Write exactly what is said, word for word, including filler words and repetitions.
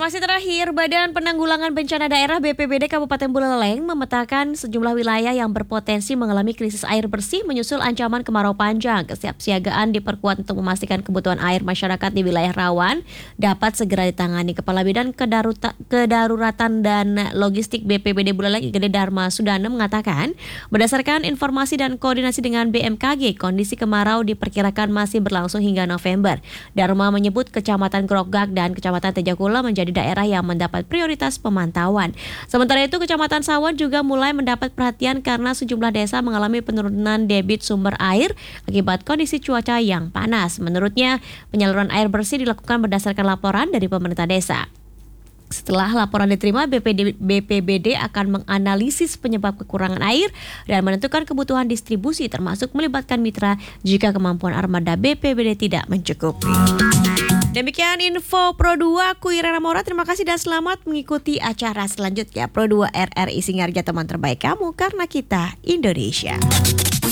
Informasi terakhir, Badan Penanggulangan Bencana Daerah B P B D Kabupaten Buleleng memetakan sejumlah wilayah yang berpotensi mengalami krisis air bersih menyusul ancaman kemarau panjang. Kesiapsiagaan diperkuat untuk memastikan kebutuhan air masyarakat di wilayah rawan dapat segera ditangani. Kepala Bidang Kedaruta, Kedaruratan dan Logistik B P B D Buleleng Igede Dharma Sudana mengatakan, berdasarkan informasi dan koordinasi dengan B M K G, kondisi kemarau diperkirakan masih berlangsung hingga November. Dharma menyebut Kecamatan Grogak dan Kecamatan Tejakula menjadi daerah yang mendapat prioritas pemantauan. Sementara itu, Kecamatan Sawan juga mulai mendapat perhatian karena sejumlah desa mengalami penurunan debit sumber air akibat kondisi cuaca yang panas. Menurutnya, penyaluran air bersih dilakukan berdasarkan laporan dari pemerintah desa. Setelah laporan diterima, B P D, B P B D akan menganalisis penyebab kekurangan air dan menentukan kebutuhan distribusi termasuk melibatkan mitra jika kemampuan armada B P B D tidak mencukupi. Demikian info Pro dua, aku Irena Mora, terima kasih dan selamat mengikuti acara selanjutnya. Pro dua R R I Singarja, teman terbaik kamu karena kita Indonesia.